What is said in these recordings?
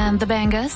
and the Bangers.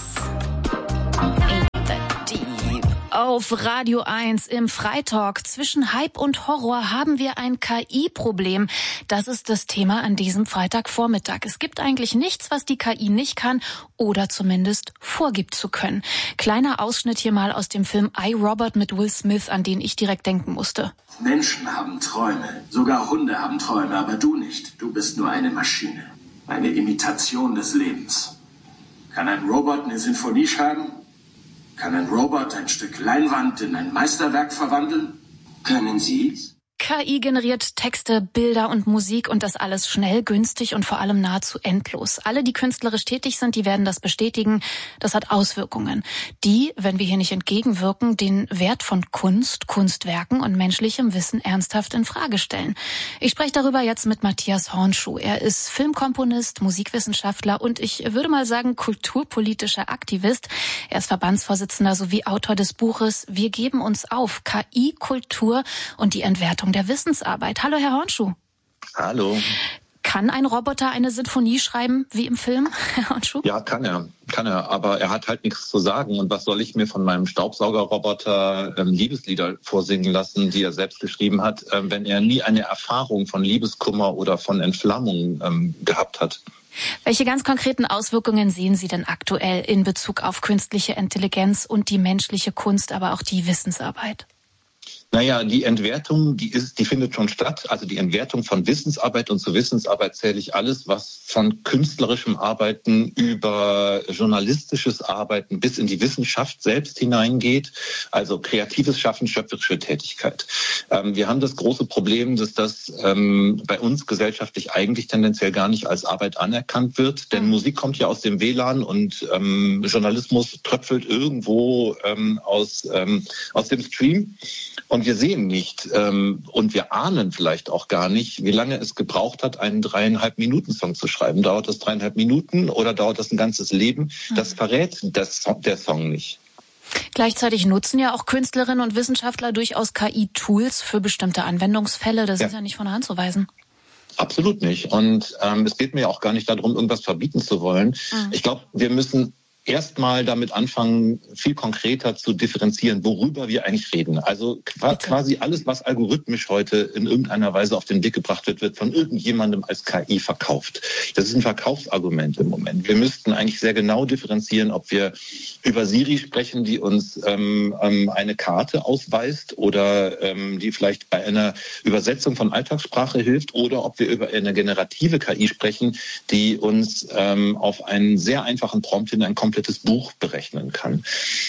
Auf Radio 1 im Freitalk zwischen Hype und Horror haben wir ein KI-Problem. Das ist das Thema an diesem Freitagvormittag. Es gibt eigentlich nichts, was die KI nicht kann oder zumindest vorgibt zu können. Kleiner Ausschnitt hier mal aus dem Film I, Robot mit Will Smith, an den ich direkt denken musste. Menschen haben Träume, sogar Hunde haben Träume, aber du nicht. Du bist nur eine Maschine, eine Imitation des Lebens. Kann ein Robot eine Sinfonie schreiben? Kann ein Robot ein Stück Leinwand in ein Meisterwerk verwandeln? Können Sie's? KI generiert Texte, Bilder und Musik und das alles schnell, günstig und vor allem nahezu endlos. Alle, die künstlerisch tätig sind, die werden das bestätigen. Das hat Auswirkungen, die, wenn wir hier nicht entgegenwirken, den Wert von Kunst, Kunstwerken und menschlichem Wissen ernsthaft in Frage stellen. Ich spreche darüber jetzt mit Matthias Hornschuh. Er ist Filmkomponist, Musikwissenschaftler und ich würde mal sagen kulturpolitischer Aktivist. Er ist Verbandsvorsitzender sowie Autor des Buches Wir geben uns auf, KI, Kultur und die Entwertung der Wissensarbeit. Hallo, Herr Hornschuh. Hallo. Kann ein Roboter eine Sinfonie schreiben, wie im Film, Herr Hornschuh? Ja, kann er. Aber er hat halt nichts zu sagen. Und was soll ich mir von meinem Staubsaugerroboter Liebeslieder vorsingen lassen, die er selbst geschrieben hat, wenn er nie eine Erfahrung von Liebeskummer oder von Entflammung gehabt hat? Welche ganz konkreten Auswirkungen sehen Sie denn aktuell in Bezug auf künstliche Intelligenz und die menschliche Kunst, aber auch die Wissensarbeit? Naja, die Entwertung, die findet schon statt. Also die Entwertung von Wissensarbeit, und zu Wissensarbeit zähle ich alles, was von künstlerischem Arbeiten über journalistisches Arbeiten bis in die Wissenschaft selbst hineingeht. Also kreatives Schaffen, schöpferische Tätigkeit. Wir haben das große Problem, dass das bei uns gesellschaftlich eigentlich tendenziell gar nicht als Arbeit anerkannt wird. Denn Musik kommt ja aus dem WLAN und Journalismus tröpfelt irgendwo aus dem Stream. Und wir sehen nicht und wir ahnen vielleicht auch gar nicht, wie lange es gebraucht hat, einen 3,5-Minuten-Song zu schreiben. Dauert das 3,5 Minuten oder dauert das ein ganzes Leben? Das verrät der Song nicht. Gleichzeitig nutzen ja auch Künstlerinnen und Wissenschaftler durchaus KI-Tools für bestimmte Anwendungsfälle. Das ist ja nicht von der Hand zu weisen. Absolut nicht. Und es geht mir auch gar nicht darum, irgendwas verbieten zu wollen. Ich glaube, wir müssen erstmal damit anfangen, viel konkreter zu differenzieren, worüber wir eigentlich reden. Also quasi alles, was algorithmisch heute in irgendeiner Weise auf den Blick gebracht wird, wird von irgendjemandem als KI verkauft. Das ist ein Verkaufsargument im Moment. Wir müssten eigentlich sehr genau differenzieren, ob wir über Siri sprechen, die uns eine Karte ausweist oder die vielleicht bei einer Übersetzung von Alltagssprache hilft, oder ob wir über eine generative KI sprechen, die uns auf einen sehr einfachen Prompt hin ein komplettes Buch berechnen kann.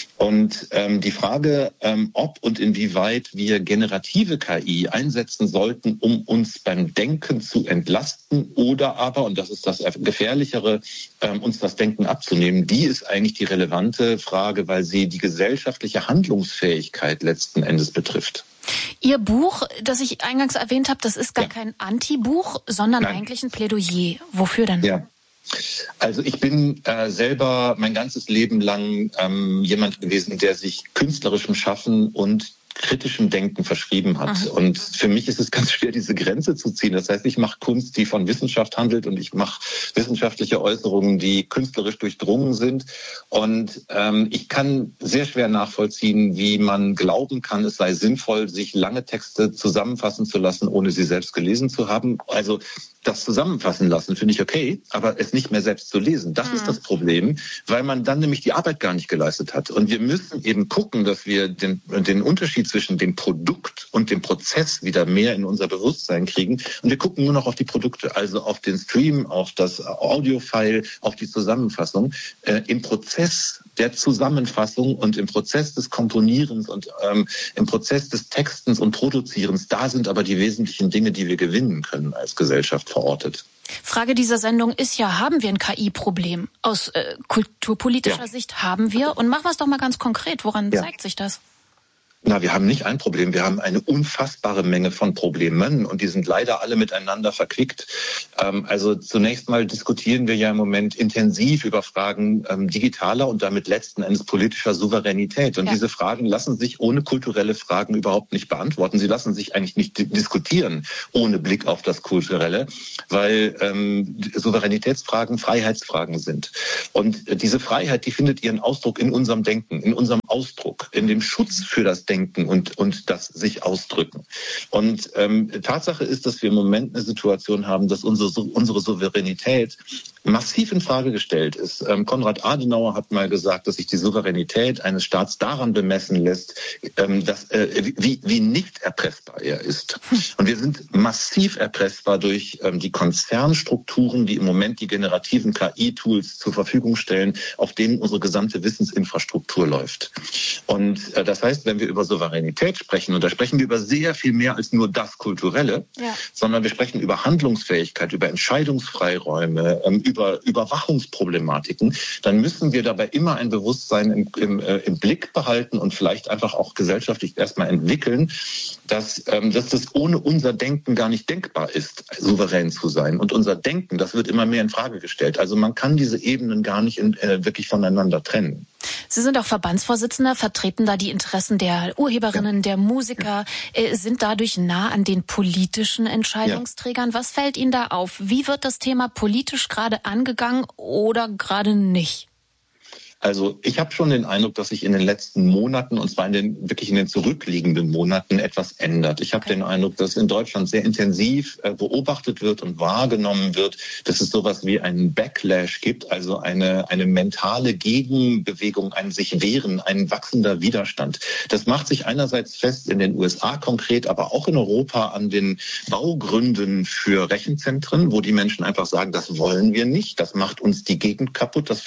Und die Frage, ob und inwieweit wir generative KI einsetzen sollten, um uns beim Denken zu entlasten oder aber, und das ist das Gefährlichere, uns das Denken abzunehmen, die ist eigentlich die relevante Frage, weil sie die gesellschaftliche Handlungsfähigkeit letzten Endes betrifft. Ihr Buch, das ich eingangs erwähnt habe, das ist gar kein Anti-Buch, sondern eigentlich ein Plädoyer. Wofür denn? Ja. Also ich bin selber mein ganzes Leben lang jemand gewesen, der sich künstlerischem Schaffen und kritischem Denken verschrieben hat. Und für mich ist es ganz schwer, diese Grenze zu ziehen. Das heißt, ich mache Kunst, die von Wissenschaft handelt, und ich mache wissenschaftliche Äußerungen, die künstlerisch durchdrungen sind. Und ich kann sehr schwer nachvollziehen, wie man glauben kann, es sei sinnvoll, sich lange Texte zusammenfassen zu lassen, ohne sie selbst gelesen zu haben. Also das zusammenfassen lassen finde ich okay, aber es nicht mehr selbst zu lesen, das ist das Problem, weil man dann nämlich die Arbeit gar nicht geleistet hat. Und wir müssen eben gucken, dass wir den Unterschied zwischen dem Produkt und dem Prozess wieder mehr in unser Bewusstsein kriegen. Und wir gucken nur noch auf die Produkte, also auf den Stream, auf das Audiofile, auf die Zusammenfassung. Im Prozess der Zusammenfassung und im Prozess des Komponierens und im Prozess des Textens und Produzierens, da sind aber die wesentlichen Dinge, die wir gewinnen können als Gesellschaft, verortet. Frage dieser Sendung ist ja, haben wir ein KI-Problem? Aus kulturpolitischer Sicht haben wir. Und machen wir es doch mal ganz konkret. Woran zeigt sich das? Na, wir haben nicht ein Problem, wir haben eine unfassbare Menge von Problemen und die sind leider alle miteinander verquickt. Also zunächst mal diskutieren wir ja im Moment intensiv über Fragen digitaler und damit letzten Endes politischer Souveränität. Und diese Fragen lassen sich ohne kulturelle Fragen überhaupt nicht beantworten. Sie lassen sich eigentlich nicht diskutieren ohne Blick auf das Kulturelle, weil Souveränitätsfragen Freiheitsfragen sind. Und diese Freiheit, die findet ihren Ausdruck in unserem Denken, in unserem Ausdruck, in dem Schutz für das Denken und das sich ausdrücken. Und Tatsache ist, dass wir im Moment eine Situation haben, dass unsere Souveränität massiv in Frage gestellt ist. Konrad Adenauer hat mal gesagt, dass sich die Souveränität eines Staats daran bemessen lässt, wie nicht erpressbar er ist. Und wir sind massiv erpressbar durch die Konzernstrukturen, die im Moment die generativen KI-Tools zur Verfügung stellen, auf denen unsere gesamte Wissensinfrastruktur läuft. Und das heißt, wenn wir über Souveränität sprechen, und da sprechen wir über sehr viel mehr als nur das Kulturelle, sondern wir sprechen über Handlungsfähigkeit, über Entscheidungsfreiräume, über Überwachungsproblematiken, dann müssen wir dabei immer ein Bewusstsein im Blick behalten und vielleicht einfach auch gesellschaftlich erstmal entwickeln, dass das ohne unser Denken gar nicht denkbar ist, souverän zu sein. Und unser Denken, das wird immer mehr in Frage gestellt. Also man kann diese Ebenen gar nicht wirklich voneinander trennen. Sie sind auch Verbandsvorsitzender, vertreten da die Interessen der Urheberinnen, der Musiker, sind dadurch nah an den politischen Entscheidungsträgern. Was fällt Ihnen da auf? Wie wird das Thema politisch gerade angegangen oder gerade nicht? Also ich habe schon den Eindruck, dass sich in den letzten Monaten, und zwar wirklich in den zurückliegenden Monaten, etwas ändert. Ich habe den Eindruck, dass in Deutschland sehr intensiv beobachtet wird und wahrgenommen wird, dass es sowas wie einen Backlash gibt, also eine mentale Gegenbewegung, ein sich wehren, ein wachsender Widerstand. Das macht sich einerseits fest in den USA konkret, aber auch in Europa an den Baugründen für Rechenzentren, wo die Menschen einfach sagen, das wollen wir nicht, das macht uns die Gegend kaputt, das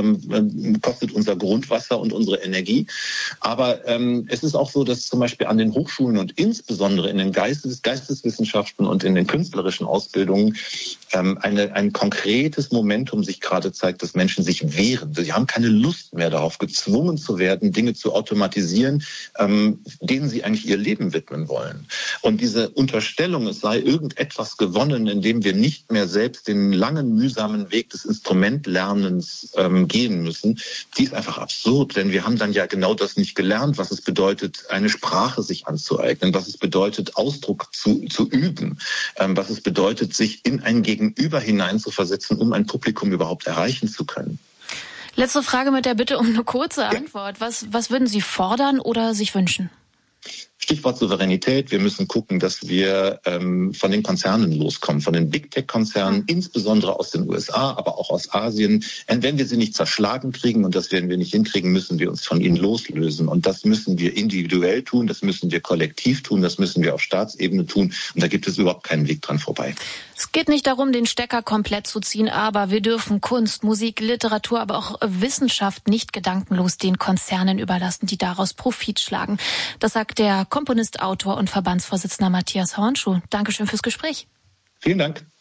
kostet unser Grundwasser und unsere Energie. Aber es ist auch so, dass zum Beispiel an den Hochschulen und insbesondere in den Geisteswissenschaften und in den künstlerischen Ausbildungen ein konkretes Momentum sich gerade zeigt, dass Menschen sich wehren. Sie haben keine Lust mehr darauf, gezwungen zu werden, Dinge zu automatisieren, denen sie eigentlich ihr Leben widmen wollen. Und diese Unterstellung, es sei irgendetwas gewonnen, indem wir nicht mehr selbst den langen, mühsamen Weg des Instrumentlernens gehen müssen, die ist einfach absurd, denn wir haben dann ja genau das nicht gelernt, was es bedeutet, eine Sprache sich anzueignen, was es bedeutet, Ausdruck zu üben, was es bedeutet, sich in ein Gegenüber hineinzuversetzen, um ein Publikum überhaupt erreichen zu können. Letzte Frage mit der Bitte um eine kurze Antwort. Was würden Sie fordern oder sich wünschen? Stichwort Souveränität. Wir müssen gucken, dass wir von den Konzernen loskommen, von den Big-Tech-Konzernen, insbesondere aus den USA, aber auch aus Asien. Und wenn wir sie nicht zerschlagen kriegen, und das werden wir nicht hinkriegen, müssen wir uns von ihnen loslösen. Und das müssen wir individuell tun, das müssen wir kollektiv tun, das müssen wir auf Staatsebene tun. Und da gibt es überhaupt keinen Weg dran vorbei. Es geht nicht darum, den Stecker komplett zu ziehen, aber wir dürfen Kunst, Musik, Literatur, aber auch Wissenschaft nicht gedankenlos den Konzernen überlassen, die daraus Profit schlagen. Das sagt der Komponist, Autor und Verbandsvorsitzender Matthias Hornschuh. Dankeschön fürs Gespräch. Vielen Dank.